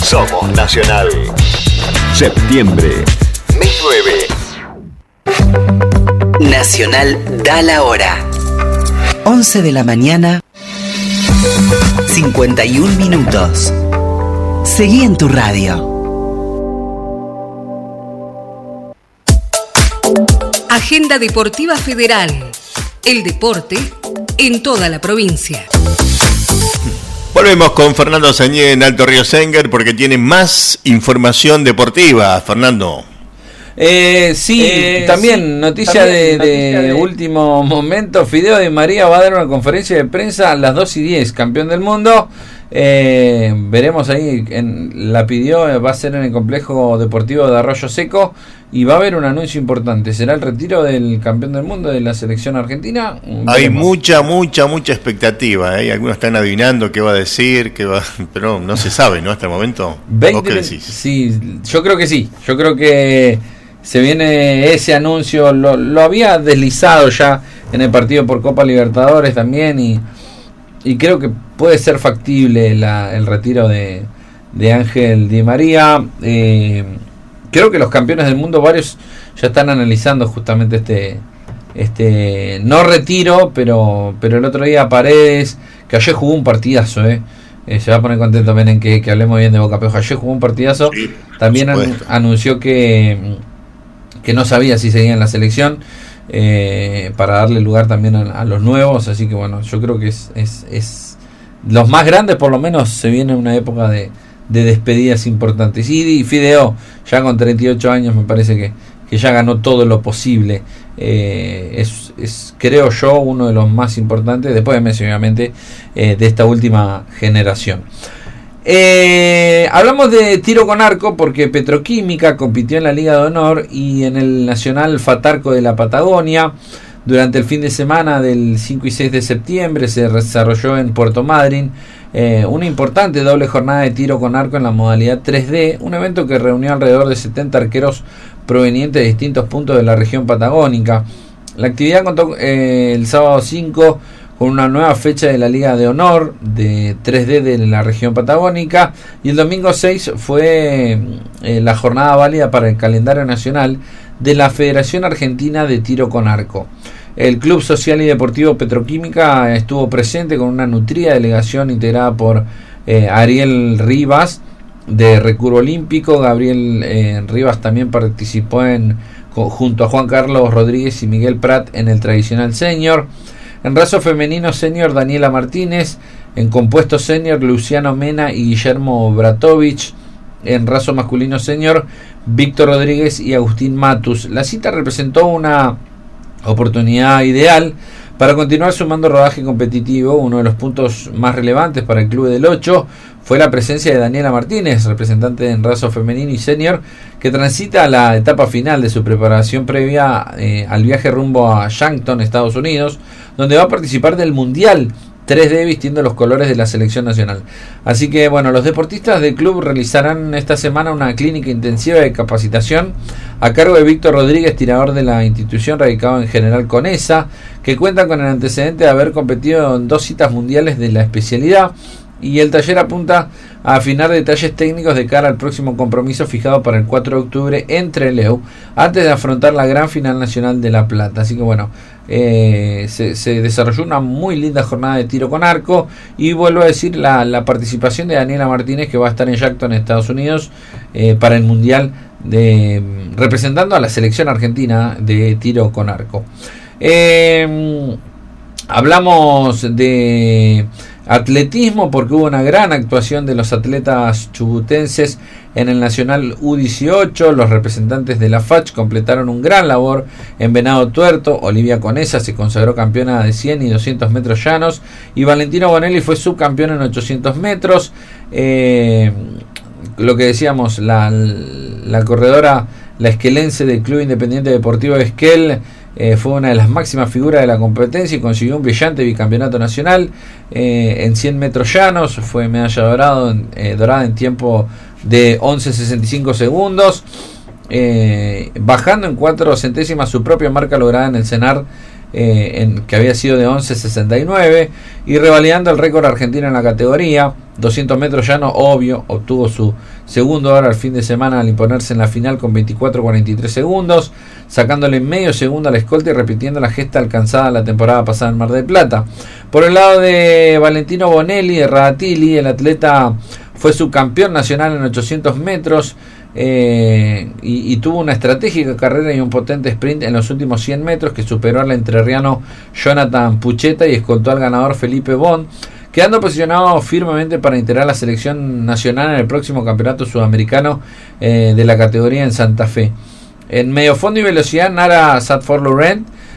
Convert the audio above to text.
Somos Nacional. Septiembre. Mes 9. Nacional da la hora. 11 de la mañana, 51 minutos. Seguí en tu radio. Agenda Deportiva Federal. El deporte en toda la provincia. Volvemos con Fernando Sañé en Alto Río Senger porque tiene más información deportiva. Fernando. También noticia de último momento. Fideo Di María va a dar una conferencia de prensa a las 2:10, campeón del mundo. Veremos ahí, la pidió, va a ser en el complejo deportivo de Arroyo Seco y va a haber un anuncio importante. ¿Será el retiro del campeón del mundo de la selección argentina? Hay mucha expectativa, algunos están adivinando qué va a decir, pero no se sabe, ¿no? Hasta el momento. ¿Vos qué decís? Sí, yo creo que se viene ese anuncio, lo había deslizado ya en el partido por Copa Libertadores también y creo que puede ser factible el retiro de Ángel Di María. Creo que los campeones del mundo, varios ya están analizando justamente este no retiro, pero el otro día Paredes, que ayer jugó un partidazo, se va a poner contento Menem que hablemos bien de Boca Pejo. Ayer jugó un partidazo, sí, también anunció que no sabía si seguía en la selección, para darle lugar también a los nuevos, así que bueno, yo creo que es los más grandes, por lo menos se viene una época de despedidas importantes. Y Fideo, ya con 38 años, me parece que ya ganó todo lo posible. Es creo yo uno de los más importantes, después de Messi obviamente, de esta última generación. Hablamos de tiro con arco porque Petroquímica compitió en la Liga de Honor y en el Nacional Fatarco de la Patagonia. Durante el fin de semana del 5 y 6 de septiembre se desarrolló en Puerto Madryn una importante doble jornada de tiro con arco en la modalidad 3D, un evento que reunió alrededor de 70 arqueros provenientes de distintos puntos de la región patagónica. La actividad contó el sábado 5 con una nueva fecha de la Liga de Honor de 3D de la región patagónica y el domingo 6 fue la jornada válida para el calendario nacional de la Federación Argentina de Tiro con Arco. El Club Social y Deportivo Petroquímica estuvo presente con una nutrida delegación integrada por Ariel Rivas de Recurvo Olímpico. Gabriel Rivas también participó junto a Juan Carlos Rodríguez y Miguel Prat en el tradicional senior. En raso femenino senior, Daniela Martínez. En compuesto senior, Luciano Mena y Guillermo Bratovich. En raso masculino senior, Víctor Rodríguez y Agustín Matus. La cita representó una oportunidad ideal para continuar sumando rodaje competitivo. Uno de los puntos más relevantes para el Club del 8 fue la presencia de Daniela Martínez, representante en raso femenino y senior, que transita a la etapa final de su preparación previa al viaje rumbo a Yankton, Estados Unidos, donde va a participar del Mundial 3D vistiendo los colores de la selección nacional. Así que bueno, los deportistas del club realizarán esta semana una clínica intensiva de capacitación a cargo de Víctor Rodríguez, tirador de la institución radicado en General Conesa, que cuenta con el antecedente de haber competido en 2 citas mundiales de la especialidad, y el taller apunta a afinar detalles técnicos de cara al próximo compromiso fijado para el 4 de octubre en Trelew, antes de afrontar la gran final nacional de La Plata. Así que bueno, se desarrolló una muy linda jornada de tiro con arco, y vuelvo a decir la participación de Daniela Martínez, que va a estar en Yankton, Estados Unidos, para el Mundial, representando a la selección argentina de tiro con arco. Hablamos de atletismo porque hubo una gran actuación de los atletas chubutenses en el Nacional U18. Los representantes de la FACH completaron un gran labor en Venado Tuerto. Olivia Conesa se consagró campeona de 100 y 200 metros llanos y Valentino Bonelli fue subcampeón en 800 metros. Lo que decíamos, la corredora, la esquelense del Club Independiente Deportivo de Esquel, fue una de las máximas figuras de la competencia y consiguió un brillante bicampeonato nacional en 100 metros llanos. Fue medalla dorada en tiempo de 11.65 segundos, bajando en 4 centésimas su propia marca lograda en el CENAR que había sido de 11.69, y revalidando el récord argentino en la categoría. 200 metros llano, obvio, obtuvo su segundo oro al fin de semana al imponerse en la final con 24.43 segundos, sacándole medio segundo a la escolta y repitiendo la gesta alcanzada la temporada pasada en Mar del Plata. Por el lado de Valentino Bonelli de Radatili, el atleta fue subcampeón nacional en 800 metros y tuvo una estratégica carrera y un potente sprint en los últimos 100 metros que superó al entrerriano Jonathan Pucheta y escoltó al ganador Felipe Bon, quedando posicionado firmemente para integrar la selección nacional en el próximo campeonato sudamericano de la categoría en Santa Fe. En medio fondo y velocidad, Nara Satfor Laurent